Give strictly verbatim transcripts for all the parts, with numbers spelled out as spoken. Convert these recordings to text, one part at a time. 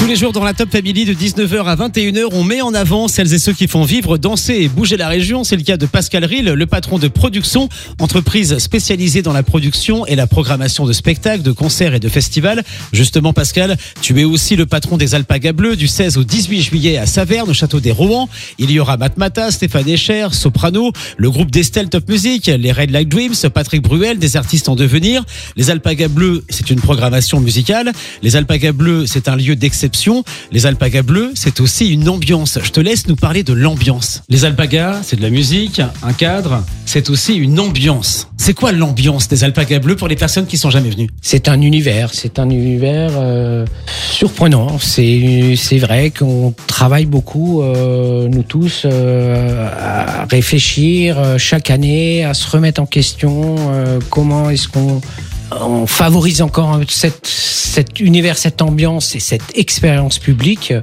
Tous les jours dans la Top Family de dix-neuf heures à vingt et une heures, on met en avant celles et ceux qui font vivre, danser et bouger la région. C'est le cas de Pascal Ril, le patron de Production, entreprise spécialisée dans la production et la programmation de spectacles, de concerts et de festivals. Justement Pascal, tu es aussi le patron des Alpagas Bleus du seize au dix-huit juillet à Saverne, au château des Rohan. Il y aura Matmata, Stéphane Escher, Soprano, le groupe d'Estelle Top Music, les Red Light Dreams, Patrick Bruel, des artistes en devenir. Les Alpagas Bleus, c'est une programmation musicale. Les Alpagas Bleus, c'est un lieu d'exception. Les Alpagas Bleus, c'est aussi une ambiance. Je te laisse nous parler de l'ambiance. Les Alpagas, c'est de la musique, un cadre, c'est aussi une ambiance. C'est quoi l'ambiance des Alpagas Bleus pour les personnes qui sont jamais venues? C'est un univers, c'est un univers euh, surprenant. C'est c'est vrai qu'on travaille beaucoup, euh, nous tous, euh, à réfléchir euh, chaque année, à se remettre en question. Euh, comment est-ce qu'on on favorise encore cette, cet univers, cette ambiance et cette expérience publique.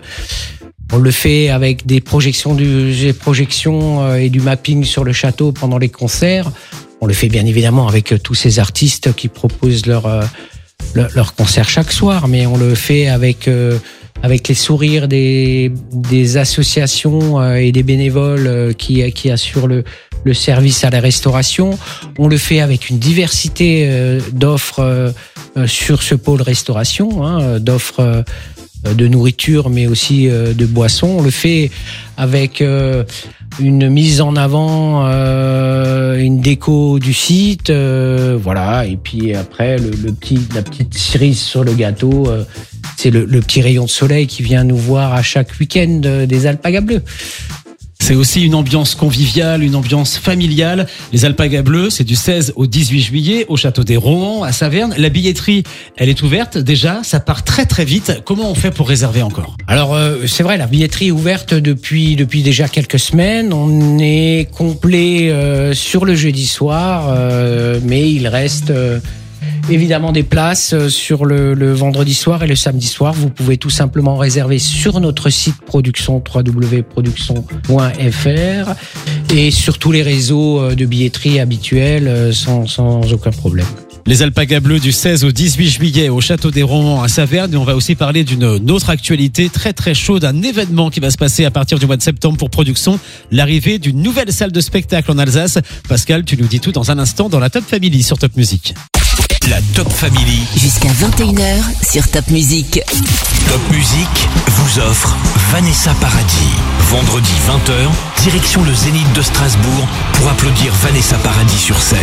On le fait avec des projections, du, des projections et du mapping sur le château pendant les concerts. On le fait bien évidemment avec tous ces artistes qui proposent leur, leur, leur concert chaque soir, mais on le fait avec, avec les sourires des, des associations et des bénévoles qui, qui assurent le, le service à la restauration. On le fait avec une diversité euh, d'offres euh, sur ce pôle restauration, hein, d'offres euh, de nourriture, mais aussi euh, de boissons. On le fait avec euh, une mise en avant, euh, une déco du site, euh, voilà. Et puis après, le, le petit, la petite cerise sur le gâteau, euh, c'est le, le petit rayon de soleil qui vient nous voir à chaque week-end euh, des Alpagas Bleus. C'est aussi une ambiance conviviale, une ambiance familiale. Les Alpagas Bleus, c'est du seize au dix-huit juillet au château des Rohan à Saverne. La billetterie, elle est ouverte déjà, ça part très très vite. Comment on fait pour réserver encore? Alors euh, c'est vrai, la billetterie est ouverte depuis depuis déjà quelques semaines. On est complet euh, sur le jeudi soir, euh, mais il reste euh, évidemment des places sur le, le vendredi soir et le samedi soir. Vous pouvez tout simplement réserver sur notre site production, w w w point production point f r, et sur tous les réseaux de billetterie habituels sans, sans aucun problème. Les Alpagas Bleus du seize au dix-huit juillet au château des Rohan à Saverne. Et on va aussi parler d'une autre actualité très très chaude, un événement qui va se passer à partir du mois de septembre pour Production, l'arrivée d'une nouvelle salle de spectacle en Alsace. Pascal, tu nous dis tout dans un instant dans la Top Family sur Top Music. La Top Family. Jusqu'à vingt et une heures sur Top Music. Top Music vous offre Vanessa Paradis. Vendredi vingt heures, direction le Zénith de Strasbourg pour applaudir Vanessa Paradis sur scène.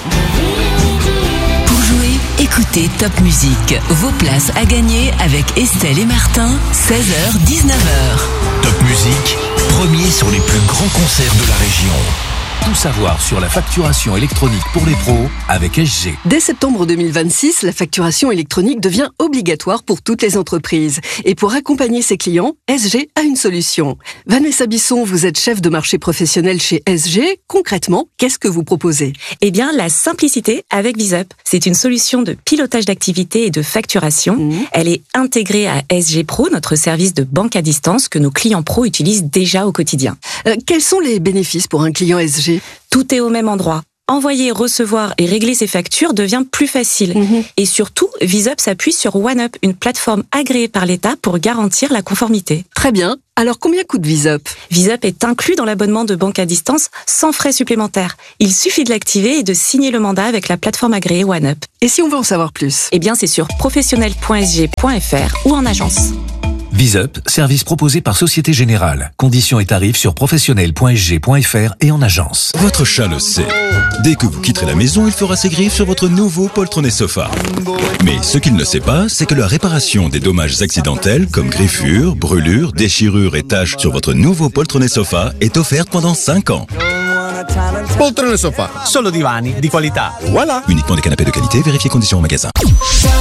Pour jouer, écoutez Top Music. Vos places à gagner avec Estelle et Martin, seize heures dix-neuf heures. Top Music, premier sur les plus grands concerts de la région. Tout savoir sur la facturation électronique pour les pros avec S G. Dès septembre deux mille vingt-six, la facturation électronique devient obligatoire pour toutes les entreprises. Et pour accompagner ses clients, S G a une solution. Vanessa Bisson, vous êtes chef de marché professionnel chez S G. Concrètement, qu'est-ce que vous proposez? Eh bien, la simplicité avec VisUp. C'est une solution de pilotage d'activité et de facturation. Mmh. Elle est intégrée à S G Pro, notre service de banque à distance que nos clients pros utilisent déjà au quotidien. Euh, quels sont les bénéfices pour un client S G? Tout est au même endroit. Envoyer, recevoir et régler ses factures devient plus facile. Mmh. Et surtout, VisUp s'appuie sur OneUp, une plateforme agréée par l'État pour garantir la conformité. Très bien. Alors, combien coûte VisUp? VisUp est inclus dans l'abonnement de banque à distance sans frais supplémentaires. Il suffit de l'activer et de signer le mandat avec la plateforme agréée OneUp. Et si on veut en savoir plus? Eh bien, c'est sur professionnel point s g point f r ou en agence. VisUp, service proposé par Société Générale. Conditions et tarifs sur professionnel point s g point f r et en agence. Votre chat le sait. Dès que vous quitterez la maison, il fera ses griffes sur votre nouveau poltronnet sofa. Mais ce qu'il ne sait pas, c'est que la réparation des dommages accidentels comme griffures, brûlures, déchirures et taches sur votre nouveau poltronnet sofa est offerte pendant cinq ans. Poltrone sofa, solo divani di qualità. Voilà. Uniquement des canapés de qualité, vérifiez conditions en magasin.